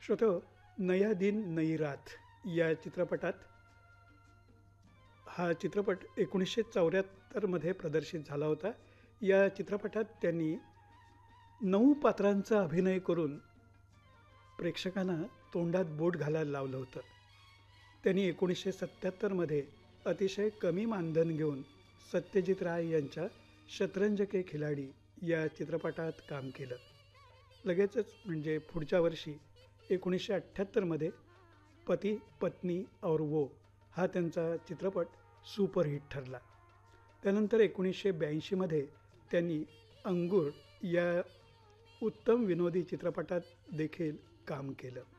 श्रोतो, नया दिन नई रात या चित्रपटात हा चित्रपट 1974मध्ये प्रदर्शित झाला होता. या चित्रपटात त्यांनी 9 पात्रांचा अभिनय करून प्रेक्षकांना तोंडात बोट घालायला लावलं होतं. त्यांनी 1977मध्ये अतिशय कमी मानधन घेऊन सत्यजित राय यांच्या शतरंज के खिलाडी या चित्रपटात काम केलं. लगेचच म्हणजे पुढच्या वर्षी 1978मध्ये पती पत्नी और वो हा त्यांचा चित्रपट सुपरहिट ठरला. त्यानंतर 1982मध्ये त्यांनी अंगूर या उत्तम विनोदी चित्रपटात देखील काम केलं.